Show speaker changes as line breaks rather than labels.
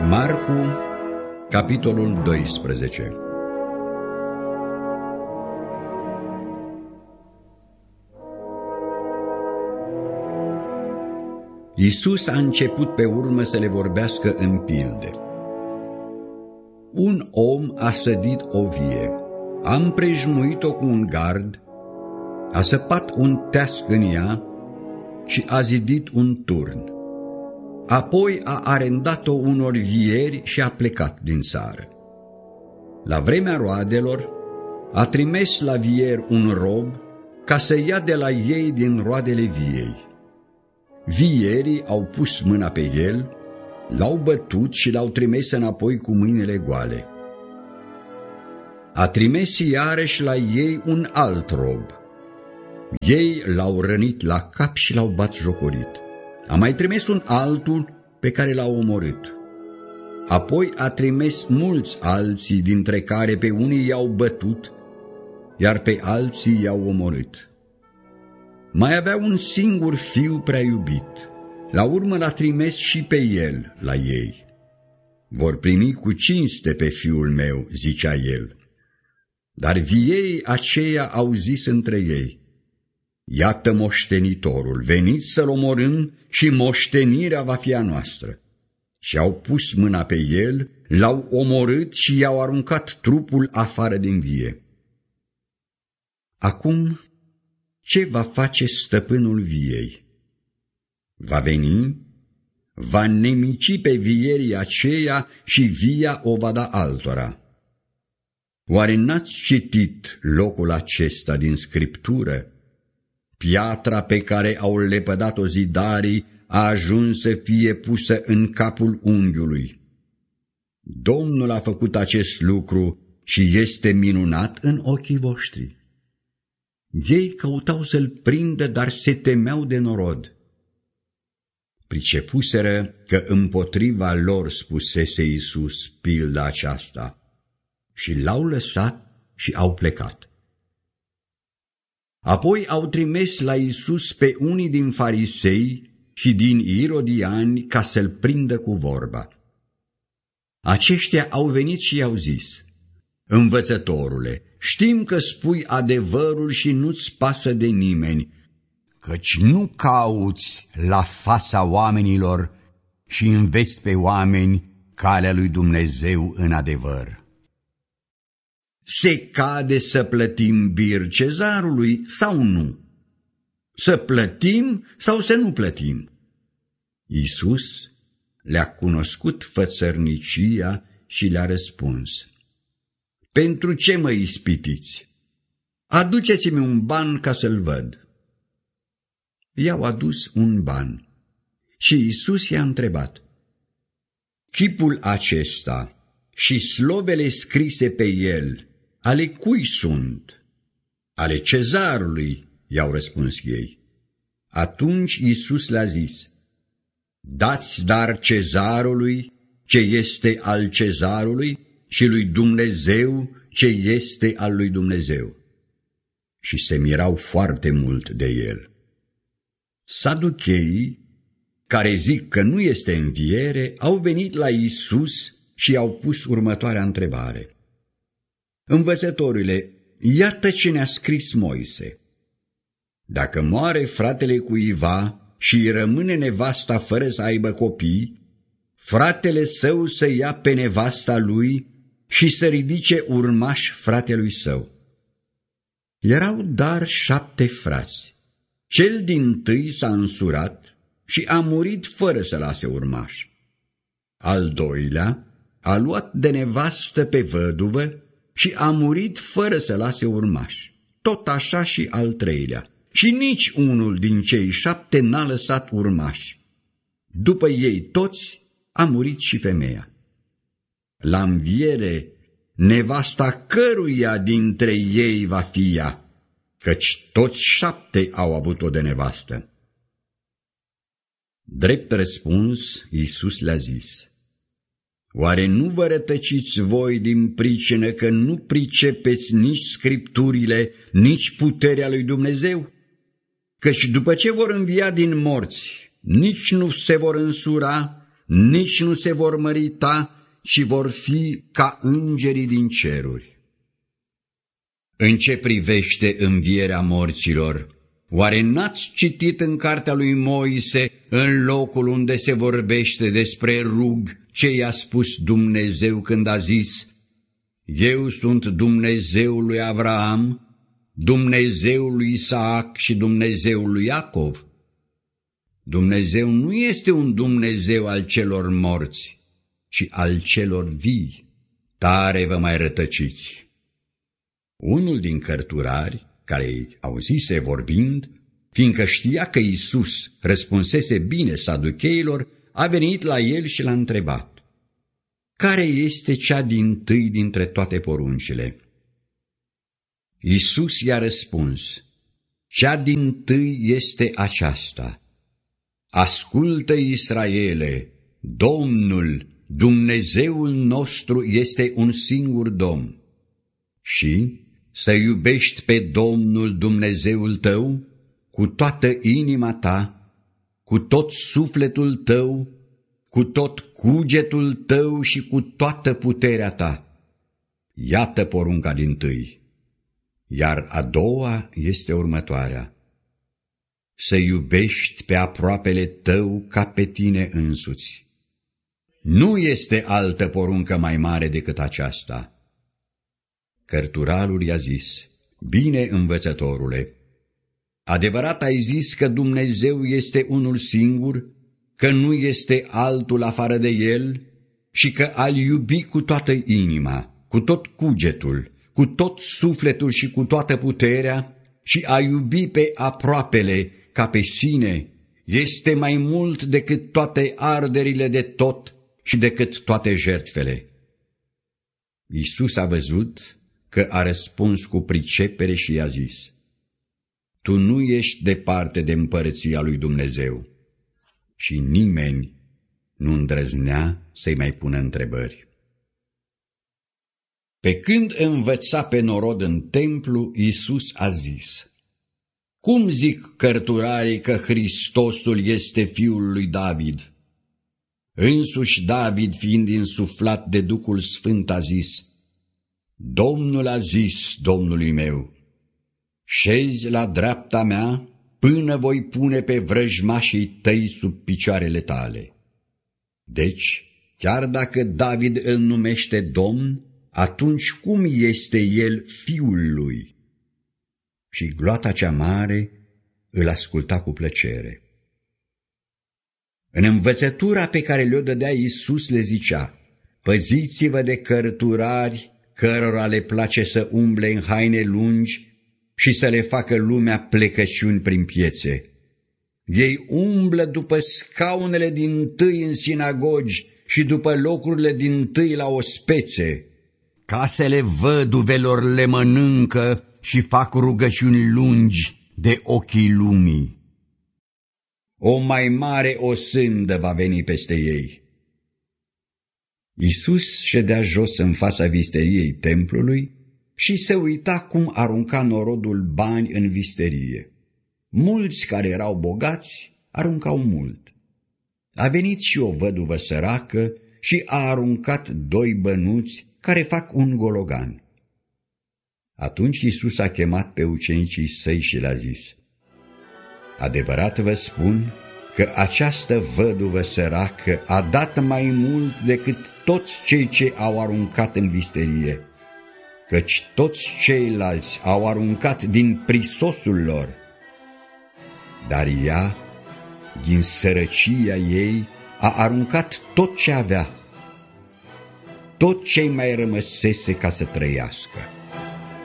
Marcu, capitolul 12. Iisus a început pe urmă să le vorbească în pilde. Un om a sădit o vie, a împrejmuit-o cu un gard, a săpat un teasc în ea și a zidit un turn. Apoi a arendat-o unor vieri și a plecat din țară. La vremea roadelor, a trimis la vier un rob ca să ia de la ei din roadele viei. Vierii au pus mâna pe el, l-au bătut și l-au trimis înapoi cu mâinile goale. A trimis iarăși la ei un alt rob. Ei l-au rănit la cap și l-au batjocorit. A mai trimis un altul pe care l-a omorât. Apoi a trimis mulți alții, dintre care pe unii i-au bătut, iar pe alții i-au omorât. Mai avea un singur fiu prea iubit. La urmă l-a trimis și pe el la ei. Vor primi cu cinste pe fiul meu, zicea el. Dar vierii aceia au zis între ei: iată moștenitorul, veniți să-l omorâm și moștenirea va fi a noastră. Și au pus mâna pe el, l-au omorât și i-au aruncat trupul afară din vie. Acum, ce va face stăpânul viei? Va veni, va nemici pe vierii aceia și via o va da altora. Oare n-ați citit locul acesta din Scriptură? Piatra pe care au lepădat-o zidarii a ajuns să fie pusă în capul unghiului. Domnul a făcut acest lucru și este minunat în ochii voștri. Ei căutau să-l prindă, dar se temeau de norod. Pricepuseră că împotriva lor spusese Iisus pilda aceasta și l-au lăsat și au plecat. Apoi au trimis la Iisus pe unii din farisei și din irodiani ca să-l prindă cu vorba. Aceștia au venit și i-au zis: învățătorule, știm că spui adevărul și nu-ți pasă de nimeni, căci nu cauți la fața oamenilor și înveți pe oameni calea lui Dumnezeu în adevăr. Se cade să plătim bir cezarului sau nu? Să plătim sau să nu plătim? Iisus le-a cunoscut fățărnicia și le-a răspuns: pentru ce mă ispitiți? Aduceți-mi un ban ca să-l văd. I-au adus un ban și Iisus i-a întrebat: chipul acesta și slovele scrise pe el, ale cui sunt? Ale cezarului, i-au răspuns ei. Atunci Iisus le-a zis: dați dar cezarului ce este al cezarului și lui Dumnezeu ce este al lui Dumnezeu. Și se mirau foarte mult de el. Saducheii, care zic că nu este înviere, au venit la Iisus și i-au pus următoarea întrebare: învățătorule, iată ce ne-a scris Moise. Dacă moare fratele cuiva și îi rămâne nevasta fără să aibă copii, fratele său să ia pe nevasta lui și să ridice urmaș fratelui său. Erau dar 7 frați. Cel dintâi s-a însurat și a murit fără să lase urmaș. Al doilea a luat de nevastă pe văduvă și a murit fără să lase urmaș. Tot așa și al treilea. Și nici unul din cei 7 n-a lăsat urmași. După ei toți a murit și femeia. La înviere, nevasta căruia dintre ei va fi ea, căci toți 7 au avut-o de nevastă. Drept răspuns, Iisus le-a zis: oare nu vă rătăciți voi din pricină că nu pricepeți nici Scripturile, nici puterea lui Dumnezeu? Căci după ce vor învia din morți, nici nu se vor însura, nici nu se vor mărita, ci vor fi ca îngerii din ceruri. În ce privește învierea morților, oare n-ați citit în cartea lui Moise, în locul unde se vorbește despre rug, ce i-a spus Dumnezeu când a zis: Eu sunt Dumnezeul lui Avraam, Dumnezeul lui Isaac și Dumnezeul lui Iacov? Dumnezeu nu este un Dumnezeu al celor morți, ci al celor vii. Tare vă mai rătăciți! Unul din cărturari, care îi auzise vorbind, fiindcă știa că Iisus răspunsese bine saducheilor, a venit la el și l-a întrebat: Care este cea dintâi dintre toate poruncile? Iisus i-a răspuns: Cea dintâi este aceasta: Ascultă, Israele, Domnul, Dumnezeul nostru este un singur Domn. Și să iubești pe Domnul Dumnezeul tău cu toată inima ta, cu tot sufletul tău, cu tot cugetul tău și cu toată puterea ta. Iată porunca dintâi. Iar a doua este următoarea: să iubești pe aproapele tău ca pe tine însuți. Nu este altă poruncă mai mare decât aceasta. Cărturarul i-a zis: Bine, învățătorule, adevărat ai zis că Dumnezeu este unul singur, că nu este altul afară de El și că a-L iubi cu toată inima, cu tot cugetul, cu tot sufletul și cu toată puterea și a iubi pe aproapele ca pe sine este mai mult decât toate arderile de tot și decât toate jertfele. Iisus a văzut că a răspuns cu pricepere și i-a zis: Tu nu ești departe de împărăția lui Dumnezeu. Și nimeni nu îndrăznea să-i mai pună întrebări. Pe când învăța pe norod în templu, Iisus a zis: Cum zic cărturarii că Hristosul este fiul lui David? Însuși David, fiind insuflat de Duhul Sfânt, a zis: Domnul a zis Domnului meu: Șezi la dreapta mea până voi pune pe vrăjmașii tăi sub picioarele tale. Deci, chiar dacă David îl numește Domn, atunci cum este el fiul lui? Și gloata cea mare îl asculta cu plăcere. În învățătura pe care le-o dădea Iisus le zicea: Păziți-vă de cărturari cărora le place să umble în haine lungi și să le facă lumea plecăciuni prin piețe. Ei umblă după scaunele dintâi în sinagogi și după locurile dintâi la ospețe. Casele văduvelor le mănâncă și fac rugăciuni lungi de ochii lumii. O mai mare osândă va veni peste ei. Iisus ședea jos în fața visteriei templului și se uita cum arunca norodul bani în visterie. Mulți care erau bogați aruncau mult. A venit și o văduvă săracă și a aruncat 2 bănuți care fac un gologan. Atunci Iisus a chemat pe ucenicii săi și le-a zis: Adevărat vă spun că această văduvă săracă a dat mai mult decât toți cei ce au aruncat în visterie, căci toți ceilalți au aruncat din prisosul lor, dar ea, din sărăcia ei, a aruncat tot ce avea, tot ce mai rămăsese ca să trăiască.